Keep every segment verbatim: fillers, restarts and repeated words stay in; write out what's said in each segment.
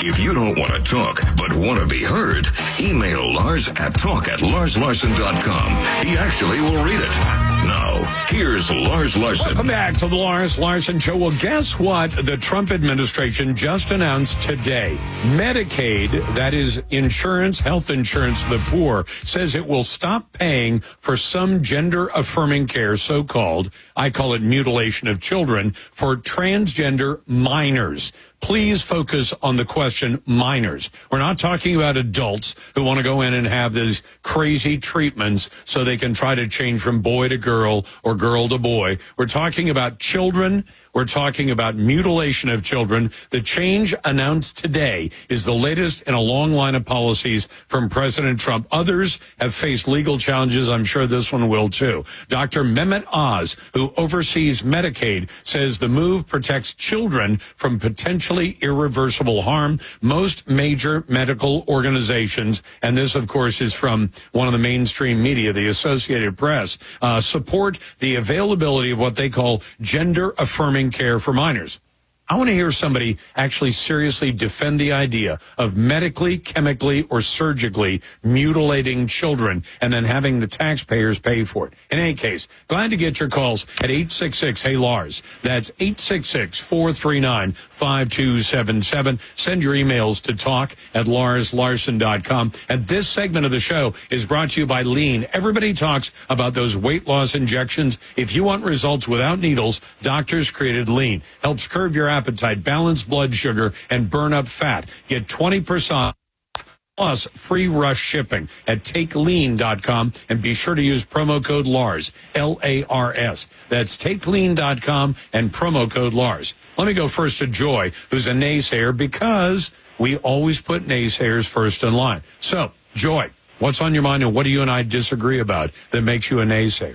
If you don't want to talk, but want to be heard, email Lars at talk at lars larson dot com. He actually will read it. Now, here's Lars Larson. Welcome back to the Lars Larson Show. Well, guess what the Trump administration just announced today? Medicaid, that is insurance, health insurance for the poor, says it will stop paying for some gender-affirming care, so-called, I call it mutilation of children, for transgender minors. Please focus on the question minors. We're not talking about adults who want to go in and have these crazy treatments so they can try to change from boy to girl or girl to boy. We're talking about children. We're talking about mutilation of children. The change announced today is the latest in a long line of policies from President Trump. Others have faced legal challenges. I'm sure this one will too. Doctor Mehmet Oz, who oversees Medicaid, says the move protects children from potentially irreversible harm. Most major medical organizations, and this, of course, is from one of the mainstream media, the Associated Press, uh, support the availability of what they call gender-affirming care for minors. I want to hear somebody actually seriously defend the idea of medically, chemically, or surgically mutilating children and then having the taxpayers pay for it. In any case, glad to get your calls at eight six six, hey Lars. That's eight six six, four three nine, five two seven seven. Send your emails to talk at lars larson dot com. And this segment of the show is brought to you by Lean. Everybody talks about those weight loss injections. If you want results without needles, doctors created Lean. Helps curb your appetite, balance blood sugar, and burn up fat. Get twenty percent plus free rush shipping at take lean dot com, and be sure to use promo code Lars, L A R S. That's take lean dot com and promo code Lars. Let me go first to Joy, who's a naysayer, because we always put naysayers first in line. So, Joy, what's on your mind, and what do you and I disagree about that makes you a naysayer?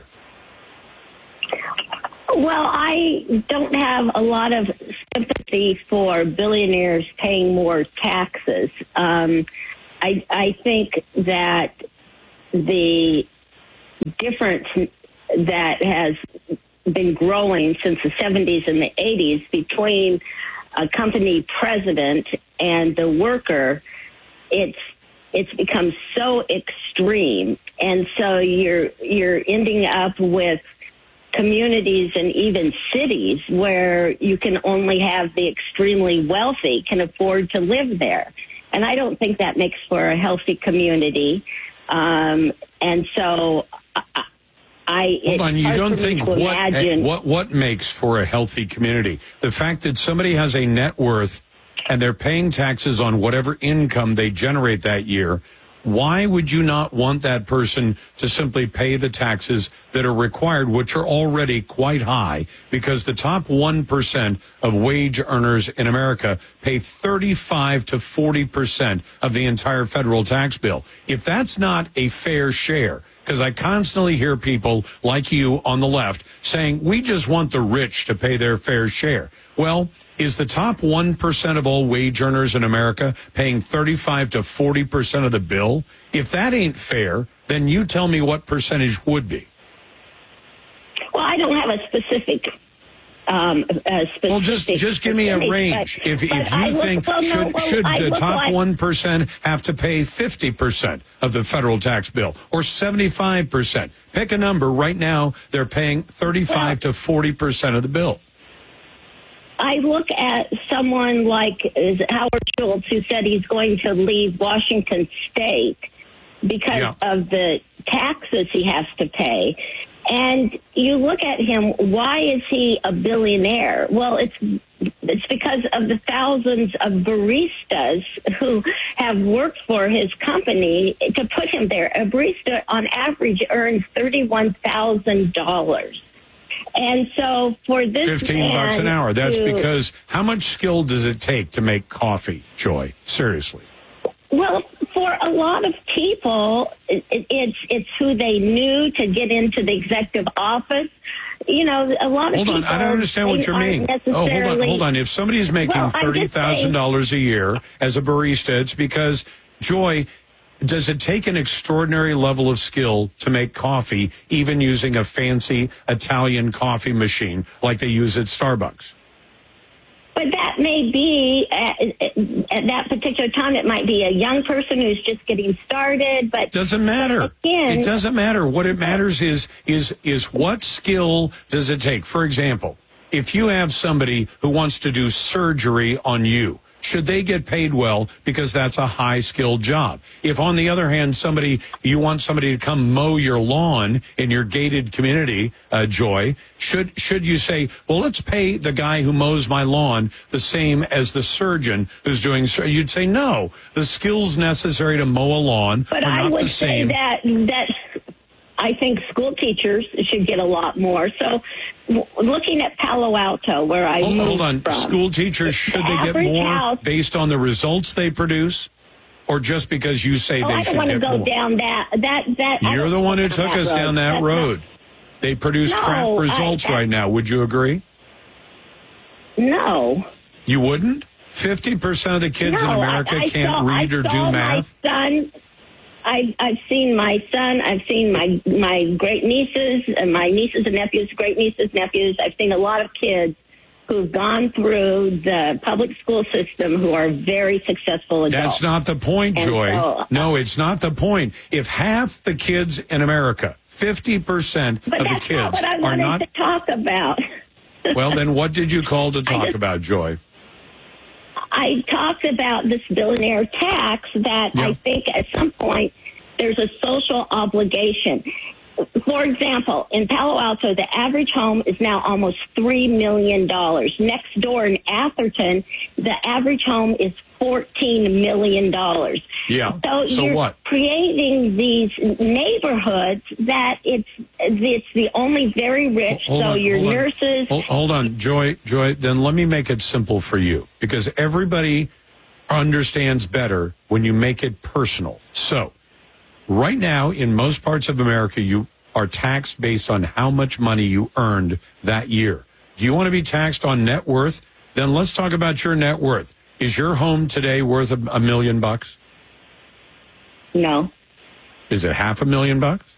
Well, I don't have a lot of sympathy for billionaires paying more taxes. Um, I, I think that the difference that has been growing since the seventies and the eighties between a company president and the worker, it's it's become so extreme, and so you're you're ending up with communities and even cities where you can only have the extremely wealthy can afford to live there. And I don't think that makes for a healthy community. Um, and so I, I Hold on, you don't think what, imagine... what, what makes for a healthy community? The fact that somebody has a net worth and they're paying taxes on whatever income they generate that year. Why would you not want that person to simply pay the taxes that are required, which are already quite high, because the top one percent of wage earners in America pay thirty-five to forty percent of the entire federal tax bill? If that's not a fair share, because I constantly hear people like you on the left saying, we just want the rich to pay their fair share. Well, is the top one percent of all wage earners in America paying thirty-five to forty percent of the bill? If that ain't fair, then you tell me what percentage would be. Well, I don't have a specific... Um, a specific well, just just give me a range. But, if if but you look, think, well, no, should, well, should I the top like, one percent have to pay fifty percent of the federal tax bill, or seventy-five percent? Pick a number. Right now, they're paying thirty-five well, to forty percent of the bill. I look at someone like is it Howard Schultz, who said he's going to leave Washington State because yeah. of the taxes he has to pay. And you look at him, why is he a billionaire? Well, it's it's because of the thousands of baristas who have worked for his company to put him there. A barista, on average, earns thirty-one thousand dollars. And so for this fifteen bucks an hour. That's to, because how much skill does it take to make coffee, Joy? Seriously. Well, for a lot of people, it, it's it's who they knew to get into the executive office. You know, a lot of hold people... on, I don't understand what you mean. Oh, hold on, hold on. If somebody's making well, thirty thousand dollars a year as a barista, it's because, Joy, does it take an extraordinary level of skill to make coffee, even using a fancy Italian coffee machine like they use at Starbucks? But that may be at, at that particular time. It might be a young person who's just getting started, but doesn't matter. Again, it doesn't matter. What it matters is is is what skill does it take? For example, if you have somebody who wants to do surgery on you, should they get paid well because that's a high-skilled job? If, on the other hand, somebody you want somebody to come mow your lawn in your gated community, uh, Joy, should should you say, well, let's pay the guy who mows my lawn the same as the surgeon who's doing surgery? You'd say, no, the skills necessary to mow a lawn but are I not would the same. say that that I think school teachers should get a lot more. So, w- looking at Palo Alto, where I Hold, moved hold on. from, School teachers, should the they get average more house- based on the results they produce? Or just because you say Oh, they I should don't want to get go more? down that that that. I You're don't the one who go took us down that That's road. They produce No, crap I- results I- right now. Would you agree? Not, no. You wouldn't? fifty percent of the kids no, in America I, I can't saw, read I or do saw math? My son, I, I've seen my son. I've seen my my great nieces and my nieces and nephews, great nieces, nephews. I've seen a lot of kids who've gone through the public school system who are very successful adults. That's not the point, And Joy. so, uh, no, it's not the point. If half the kids in America, fifty percent But of the that's not kids what I are wanted not... to talk about. Well, then what did you call to talk just- about, Joy? I talked about this billionaire tax that Yeah. I think at some point there's a social obligation. For example, in Palo Alto, the average home is now almost three million dollars. Next door in Atherton, the average home is fourteen million dollars. Yeah. So, So you're what? creating these neighborhoods that it's it's the only very rich. Hold so on, your hold on. nurses. Hold, hold on, Joy. Joy. Then let me make it simple for you, because everybody understands better when you make it personal. So, right now, in most parts of America, you are taxed based on how much money you earned that year. Do you want to be taxed on net worth? Then let's talk about your net worth. Is your home today worth a, a million bucks? No. Is it half a million bucks?